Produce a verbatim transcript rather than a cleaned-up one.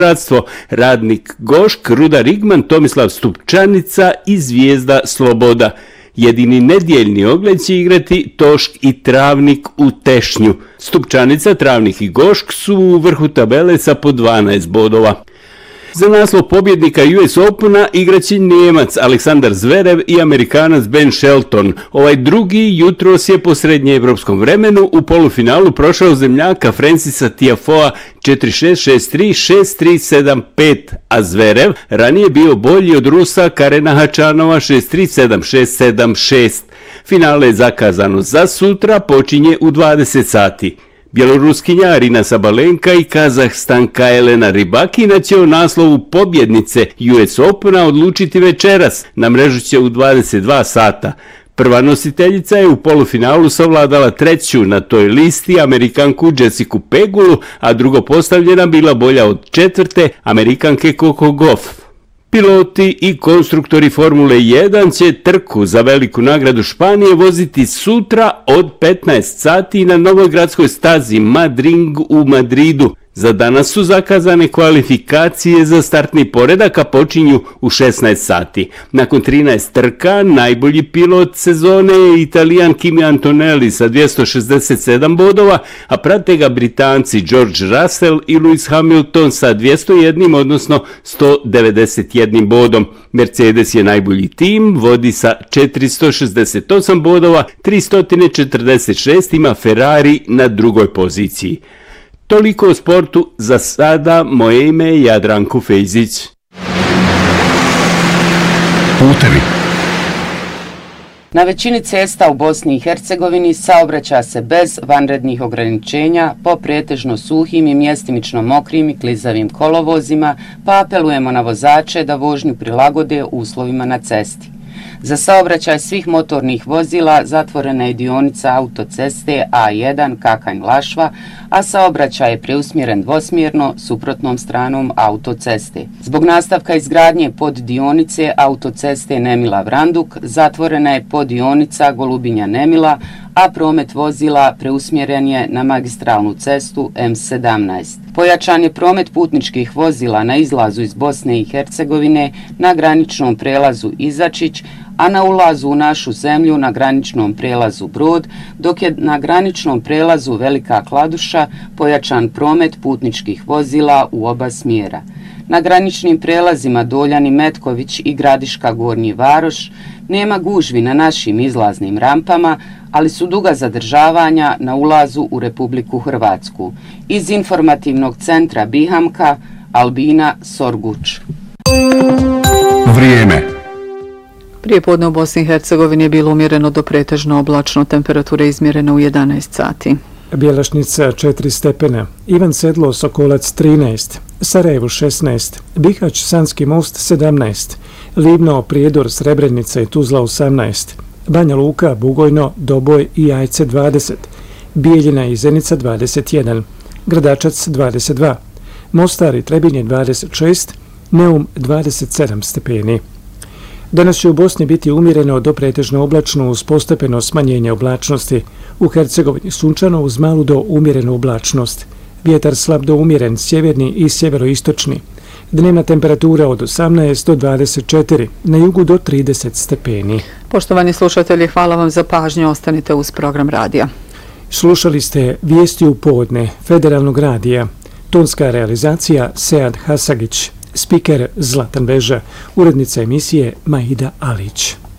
Bratstvo, Radnik Gošk, Rudar Igman, Tomislav Stupčanica i Zvijezda Sloboda. Jedini nedjeljni ogled će igrati Tošk i Travnik u Tešnju. Stupčanica, Travnik i Gošk su u vrhu tabele sa po dvanaest bodova. Za naslov pobjednika U S Opena igraće Njemac Aleksandar Zverev i Amerikanac Ben Shelton. Ovaj drugi jutros je po srednjeevropskom vremenu u polufinalu prošao zemljaka Francisa Tiafoea četiri šest, šest tri, šest tri, sedam pet, a Zverev ranije bio bolji od Rusa Karena Hačanova šest tri, sedam šest, sedam šest. Finale je zakazano za sutra, počinje u dvadeset sati. Bjeloruskinja Arina Sabalenka i Kazahstanka Elena Rybakina će o naslovu pobjednice U S Opena odlučiti večeras, na mrežu će u dvadeset dva sata. Prva nositeljica je u polufinalu savladala treću na toj listi Amerikanku Jessicu Pegulu, a drugo postavljena bila bolja od četvrte Amerikanke Coco Gauff. Piloti i konstruktori Formule jedan će trku za veliku nagradu Španije voziti sutra od petnaest sati na novoj gradskoj stazi Madring u Madridu. Za danas su zakazane kvalifikacije za startni poredak, a počinju u šesnaest sati. Nakon trinaest trka, najbolji pilot sezone je Italijan Kimi Antonelli sa dvjesto šezdeset sedam bodova, a prate ga Britanci George Russell i Lewis Hamilton sa dvjesto jedan, odnosno sto devedeset jedan bodom. Mercedes je najbolji tim, vodi sa četiristo šezdeset osam bodova, tristo četrdeset šest ima Ferrari na drugoj poziciji. Toliko o sportu za sada, moje ime je Jadranko Fejzić. Putevi. Na većini cesta u Bosni i Hercegovini saobraća se bez vanrednih ograničenja po pretežno suhim i mjestimično mokrim i klizavim kolovozima, pa apelujemo na vozače da vožnju prilagode uslovima na cesti. Za saobraćaj svih motornih vozila zatvorena je dionica autoceste A jedan Kakanj-Lašva, a saobraćaj je preusmjeren dvosmjerno suprotnom stranom autoceste. Zbog nastavka izgradnje poddionice autoceste Nemila-Vranduk zatvorena je poddionica Golubinja-Nemila, a promet vozila preusmjeren je na magistralnu cestu M sedamnaest. Pojačan je promet putničkih vozila na izlazu iz Bosne i Hercegovine na graničnom prelazu Izačić, a na ulazu u našu zemlju na graničnom prelazu Brod, dok je na graničnom prelazu Velika Kladuša pojačan promet putničkih vozila u oba smjera. Na graničnim prelazima Doljani Metković i Gradiška Gornji Varoš nema gužvi na našim izlaznim rampama, ali su duga zadržavanja na ulazu u Republiku Hrvatsku. Iz informativnog centra Bihamka, Albina Sorguč. Vrijeme. Prije podne u Bosni i Hercegovini je bilo umjereno do pretežno oblačno, temperature izmjerene u jedanaest sati. Bjelašnica četiri stepena, Ivan Sedlo Sokolac trinaest, Sarajevo šesnaest, Bihać Sanski most sedamnaest, Livno, Prijedor, Srebrenica i Tuzla osamnaest, Banja Luka, Bugojno, Doboj i Jajce dvadeset, Bijeljina i Zenica dvadeset jedan, Gradačac dvadeset dva, Mostar i Trebinje dvadeset šest, Neum dvadeset sedam stepeni. Danas će u Bosni biti umjereno do pretežno oblačno uz postepeno smanjenje oblačnosti. U Hercegovini sunčano uz malu do umjerenu oblačnost. Vjetar slab do umjeren, sjeverni i sjeveroistočni. Dnevna temperatura od osamnaest do dvadeset četiri, na jugu do trideset stepeni. Poštovani slušatelji, hvala vam za pažnju, ostanite uz program radija. Slušali ste vijesti u podne Federalnog radija. Tonska realizacija Sead Hasagić. Spiker Zlatan Veža, urednica emisije Maida Alić.